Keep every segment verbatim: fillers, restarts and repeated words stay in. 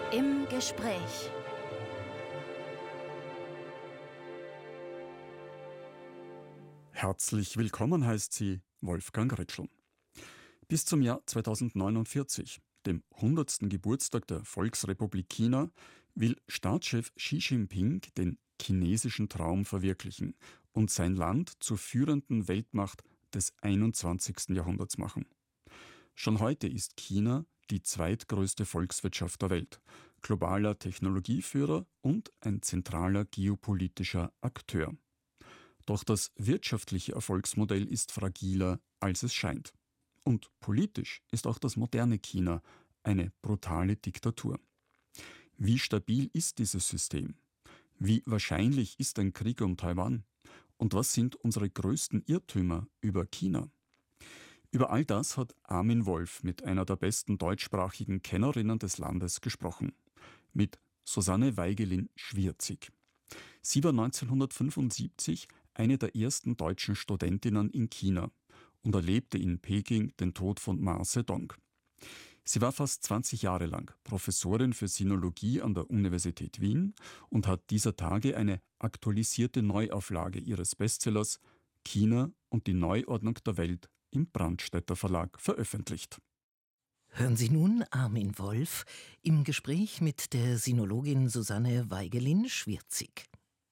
Im Gespräch. Herzlich willkommen heißt sie Wolfgang Ritschl. Bis zum Jahr zweitausendneunundvierzig, dem hundertsten Geburtstag der Volksrepublik China, will Staatschef Xi Jinping den chinesischen Traum verwirklichen und sein Land zur führenden Weltmacht des einundzwanzigsten Jahrhunderts machen. Schon heute ist China die zweitgrößte Volkswirtschaft der Welt, globaler Technologieführer und ein zentraler geopolitischer Akteur. Doch das wirtschaftliche Erfolgsmodell ist fragiler, als es scheint. Und politisch ist auch das moderne China eine brutale Diktatur. Wie stabil ist dieses System? Wie wahrscheinlich ist ein Krieg um Taiwan? Und was sind unsere größten Irrtümer über China? Über all das hat Armin Wolf mit einer der besten deutschsprachigen Kennerinnen des Landes gesprochen. Mit Susanne Weigelin-Schwierzig. Sie war neunzehnhundertfünfundsiebzig eine der ersten deutschen Studentinnen in China und erlebte in Peking den Tod von Mao Zedong. Sie war fast zwanzig Jahre lang Professorin für Sinologie an der Universität Wien und hat dieser Tage eine aktualisierte Neuauflage ihres Bestsellers China und die Neuordnung der Welt im Brandstätter Verlag veröffentlicht. Hören Sie nun Armin Wolf im Gespräch mit der Sinologin Susanne Weigelin-Schwierzig.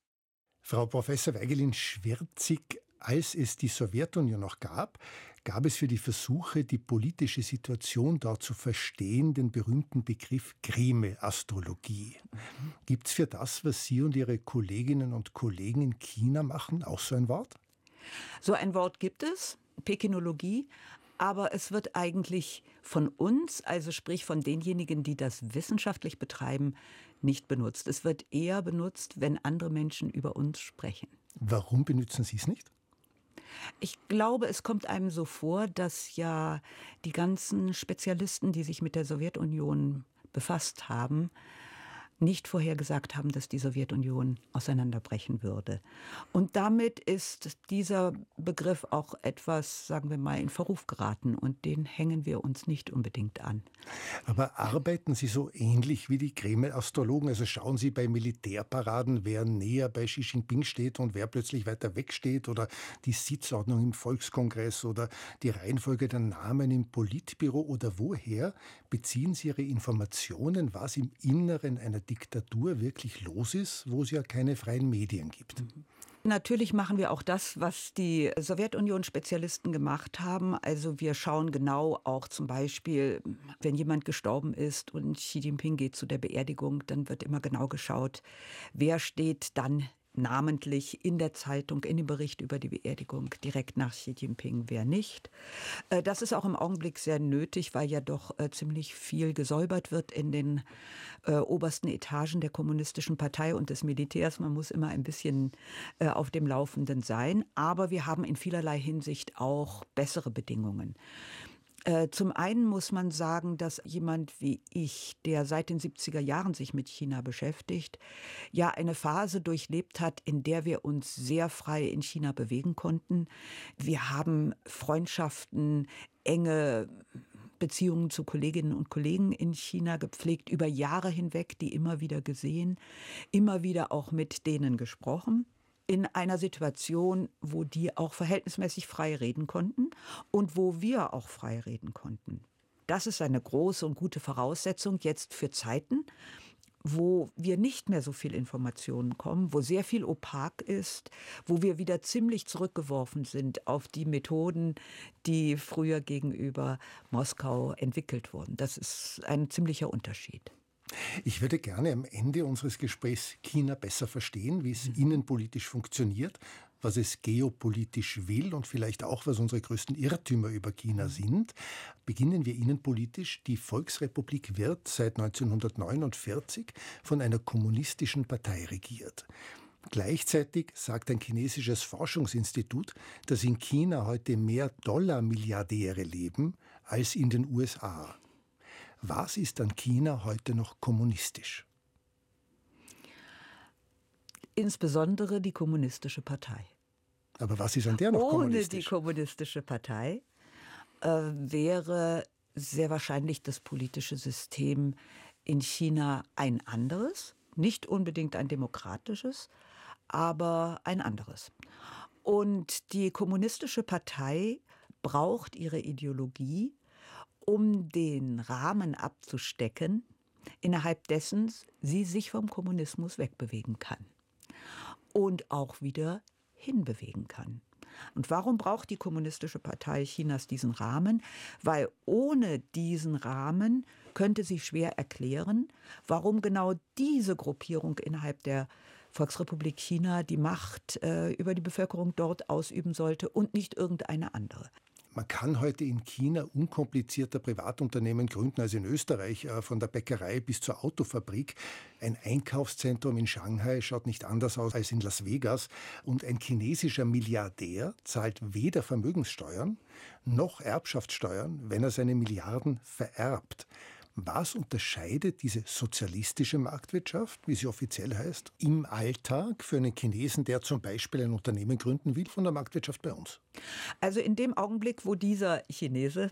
Frau Professor Weigelin-Schwierzig, als es die Sowjetunion noch gab, gab es für die Versuche, die politische Situation dort zu verstehen, den berühmten Begriff Kreml-Astrologie. Mhm. Gibt es für das, was Sie und Ihre Kolleginnen und Kollegen in China machen, auch so ein Wort? So ein Wort gibt es, Pekinologie, aber es wird eigentlich von uns, also sprich von denjenigen, die das wissenschaftlich betreiben, nicht benutzt. Es wird eher benutzt, wenn andere Menschen über uns sprechen. Warum benutzen Sie es nicht? Ich glaube, es kommt einem so vor, dass ja die ganzen Spezialisten, die sich mit der Sowjetunion befasst haben, nicht vorhergesagt haben, dass die Sowjetunion auseinanderbrechen würde. Und damit ist dieser Begriff auch etwas, sagen wir mal, in Verruf geraten. Und den hängen wir uns nicht unbedingt an. Aber arbeiten Sie so ähnlich wie die Kreml-Astrologen? Also schauen Sie bei Militärparaden, wer näher bei Xi Jinping steht und wer plötzlich weiter weg steht? Oder die Sitzordnung im Volkskongress oder die Reihenfolge der Namen im Politbüro? Oder woher beziehen Sie Ihre Informationen, was im Inneren einer Diktatur wirklich los ist, wo es ja keine freien Medien gibt? Natürlich machen wir auch das, was die Sowjetunion-Spezialisten gemacht haben. Also wir schauen genau auch zum Beispiel, wenn jemand gestorben ist und Xi Jinping geht zu der Beerdigung, dann wird immer genau geschaut, wer steht dann namentlich in der Zeitung, in dem Bericht über die Beerdigung direkt nach Xi Jinping, wer nicht. Das ist auch im Augenblick sehr nötig, weil ja doch ziemlich viel gesäubert wird in den äh, obersten Etagen der kommunistischen Partei und des Militärs. Man muss immer ein bisschen äh, auf dem Laufenden sein. Aber wir haben in vielerlei Hinsicht auch bessere Bedingungen. Zum einen muss man sagen, dass jemand wie ich, der seit den siebziger Jahren sich mit China beschäftigt, ja eine Phase durchlebt hat, in der wir uns sehr frei in China bewegen konnten. Wir haben Freundschaften, enge Beziehungen zu Kolleginnen und Kollegen in China gepflegt, über Jahre hinweg, die immer wieder gesehen, immer wieder auch mit denen gesprochen. In einer Situation, wo die auch verhältnismäßig frei reden konnten und wo wir auch frei reden konnten. Das ist eine große und gute Voraussetzung jetzt für Zeiten, wo wir nicht mehr so viel Informationen kommen, wo sehr viel opak ist, wo wir wieder ziemlich zurückgeworfen sind auf die Methoden, die früher gegenüber Moskau entwickelt wurden. Das ist ein ziemlicher Unterschied. Ich würde gerne am Ende unseres Gesprächs China besser verstehen, wie es innenpolitisch funktioniert, was es geopolitisch will und vielleicht auch, was unsere größten Irrtümer über China sind. Beginnen wir innenpolitisch. Die Volksrepublik wird seit neunzehnhundertneunundvierzig von einer kommunistischen Partei regiert. Gleichzeitig sagt ein chinesisches Forschungsinstitut, dass in China heute mehr Dollar-Milliardäre leben als in den U S A. Was ist an China heute noch kommunistisch? Insbesondere die kommunistische Partei. Aber was ist an der noch Ohne kommunistisch? die kommunistische Partei äh, wäre sehr wahrscheinlich das politische System in China ein anderes, nicht unbedingt ein demokratisches, aber ein anderes. Und die Kommunistische Partei braucht ihre Ideologie, um den Rahmen abzustecken, innerhalb dessen sie sich vom Kommunismus wegbewegen kann und auch wieder hinbewegen kann. Und warum braucht die Kommunistische Partei Chinas diesen Rahmen? Weil ohne diesen Rahmen könnte sie schwer erklären, warum genau diese Gruppierung innerhalb der Volksrepublik China die Macht äh, über die Bevölkerung dort ausüben sollte und nicht irgendeine andere. Man kann heute in China unkomplizierter Privatunternehmen gründen als in Österreich, von der Bäckerei bis zur Autofabrik. Ein Einkaufszentrum in Shanghai schaut nicht anders aus als in Las Vegas. Und ein chinesischer Milliardär zahlt weder Vermögenssteuern noch Erbschaftssteuern, wenn er seine Milliarden vererbt. Was unterscheidet diese sozialistische Marktwirtschaft, wie sie offiziell heißt, im Alltag für einen Chinesen, der zum Beispiel ein Unternehmen gründen will, von der Marktwirtschaft bei uns? Also in dem Augenblick, wo dieser Chinese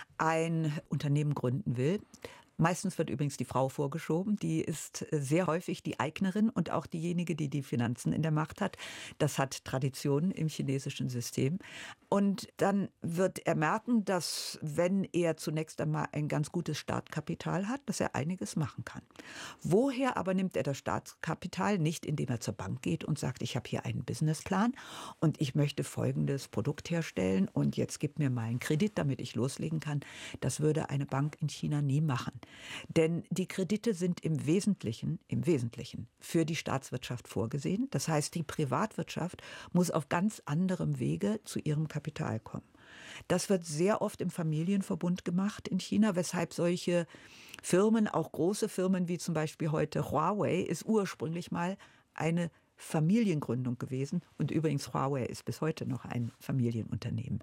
ein Unternehmen gründen will, meistens wird übrigens die Frau vorgeschoben, die ist sehr häufig die Eignerin und auch diejenige, die die Finanzen in der Macht hat. Das hat Tradition im chinesischen System. Und dann wird er merken, dass wenn er zunächst einmal ein ganz gutes Startkapital hat, dass er einiges machen kann. Woher aber nimmt er das Startkapital? Nicht, indem er zur Bank geht und sagt, ich habe hier einen Businessplan und ich möchte folgendes Produkt herstellen und jetzt gib mir mal einen Kredit, damit ich loslegen kann. Das würde eine Bank in China nie machen. Denn die Kredite sind im Wesentlichen, im Wesentlichen für die Staatswirtschaft vorgesehen. Das heißt, die Privatwirtschaft muss auf ganz anderem Wege zu ihrem Kapital kommen. Das wird sehr oft im Familienverbund gemacht in China, weshalb solche Firmen, auch große Firmen wie zum Beispiel heute Huawei, ist ursprünglich mal eine Familiengründung gewesen. Und übrigens, Huawei ist bis heute noch ein Familienunternehmen.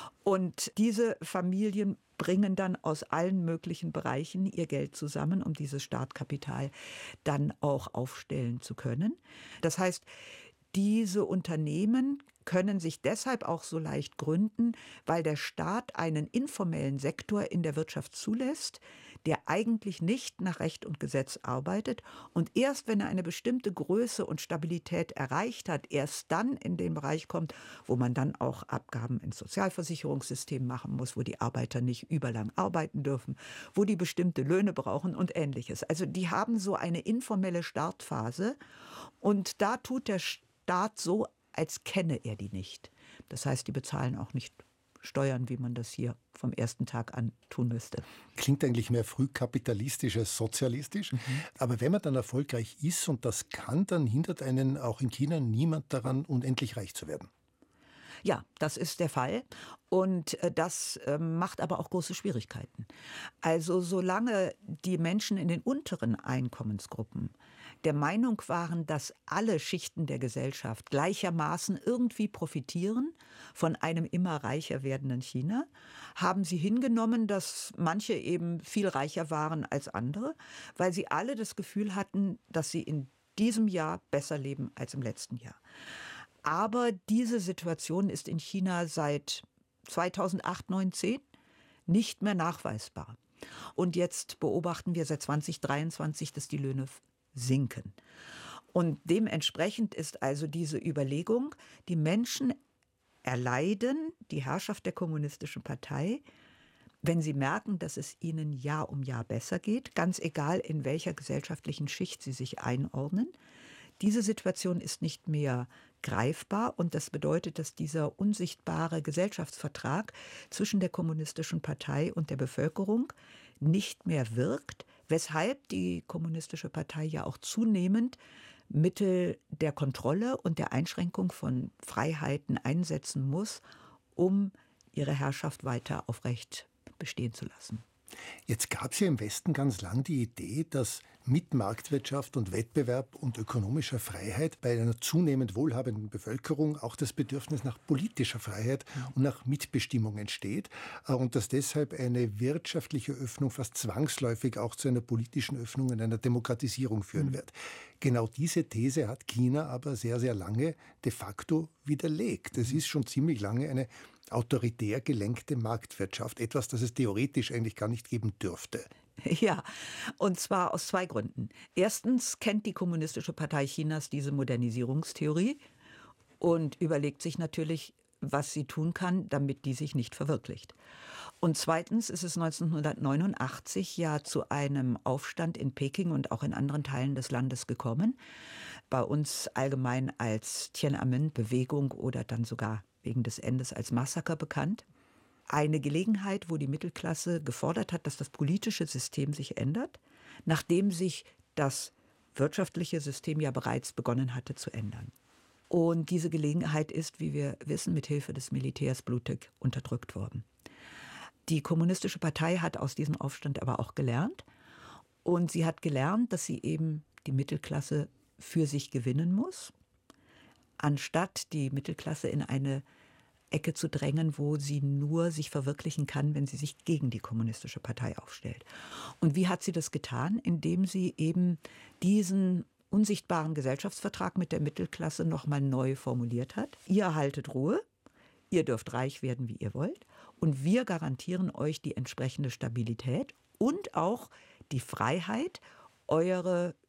Und diese Familien bringen dann aus allen möglichen Bereichen ihr Geld zusammen, um dieses Startkapital dann auch aufstellen zu können. Das heißt, diese Unternehmen können sich deshalb auch so leicht gründen, weil der Staat einen informellen Sektor in der Wirtschaft zulässt, der eigentlich nicht nach Recht und Gesetz arbeitet und erst wenn er eine bestimmte Größe und Stabilität erreicht hat, erst dann in den Bereich kommt, wo man dann auch Abgaben ins Sozialversicherungssystem machen muss, wo die Arbeiter nicht überlang arbeiten dürfen, wo die bestimmte Löhne brauchen und Ähnliches. Also die haben so eine informelle Startphase und da tut der Staat so, als kenne er die nicht. Das heißt, die bezahlen auch nicht Steuern, wie man das hier vom ersten Tag an tun müsste. Klingt eigentlich mehr frühkapitalistisch als sozialistisch. Mhm. Aber wenn man dann erfolgreich ist und das kann, dann hindert einen auch in China niemand daran, unendlich reich zu werden. Ja, das ist der Fall. Und das macht aber auch große Schwierigkeiten. Also solange die Menschen in den unteren Einkommensgruppen der Meinung waren, dass alle Schichten der Gesellschaft gleichermaßen irgendwie profitieren von einem immer reicher werdenden China, haben sie hingenommen, dass manche eben viel reicher waren als andere, weil sie alle das Gefühl hatten, dass sie in diesem Jahr besser leben als im letzten Jahr. Aber diese Situation ist in China seit zweitausendacht, neun, zehn nicht mehr nachweisbar. Und jetzt beobachten wir seit zwanzig dreiundzwanzig, dass die Löhne sinken. Und dementsprechend ist also diese Überlegung, die Menschen erleiden die Herrschaft der Kommunistischen Partei, wenn sie merken, dass es ihnen Jahr um Jahr besser geht, ganz egal in welcher gesellschaftlichen Schicht sie sich einordnen. Diese Situation ist nicht mehr greifbar und das bedeutet, dass dieser unsichtbare Gesellschaftsvertrag zwischen der Kommunistischen Partei und der Bevölkerung nicht mehr wirkt, weshalb die Kommunistische Partei ja auch zunehmend Mittel der Kontrolle und der Einschränkung von Freiheiten einsetzen muss, um ihre Herrschaft weiter aufrecht bestehen zu lassen. Jetzt gab es ja im Westen ganz lang die Idee, dass mit Marktwirtschaft und Wettbewerb und ökonomischer Freiheit bei einer zunehmend wohlhabenden Bevölkerung auch das Bedürfnis nach politischer Freiheit und nach Mitbestimmung entsteht und dass deshalb eine wirtschaftliche Öffnung fast zwangsläufig auch zu einer politischen Öffnung und einer Demokratisierung führen wird. Genau diese These hat China aber sehr, sehr lange de facto widerlegt. Es ist schon ziemlich lange eine autoritär gelenkte Marktwirtschaft, etwas, das es theoretisch eigentlich gar nicht geben dürfte. Ja, und zwar aus zwei Gründen. Erstens kennt die Kommunistische Partei Chinas diese Modernisierungstheorie und überlegt sich natürlich, was sie tun kann, damit die sich nicht verwirklicht. Und zweitens ist es neunzehnhundertneunundachtzig ja zu einem Aufstand in Peking und auch in anderen Teilen des Landes gekommen. Bei uns allgemein als Tiananmen-Bewegung oder dann sogar wegen des Endes als Massaker bekannt. Eine Gelegenheit, wo die Mittelklasse gefordert hat, dass das politische System sich ändert, nachdem sich das wirtschaftliche System ja bereits begonnen hatte zu ändern. Und diese Gelegenheit ist, wie wir wissen, mit Hilfe des Militärs blutig unterdrückt worden. Die Kommunistische Partei hat aus diesem Aufstand aber auch gelernt. Und sie hat gelernt, dass sie eben die Mittelklasse für sich gewinnen muss, anstatt die Mittelklasse in eine Ecke zu drängen, wo sie nur sich verwirklichen kann, wenn sie sich gegen die Kommunistische Partei aufstellt. Und wie hat sie das getan? Indem sie eben diesen unsichtbaren Gesellschaftsvertrag mit der Mittelklasse nochmal neu formuliert hat. Ihr haltet Ruhe, ihr dürft reich werden, wie ihr wollt, und wir garantieren euch die entsprechende Stabilität und auch die Freiheit, eure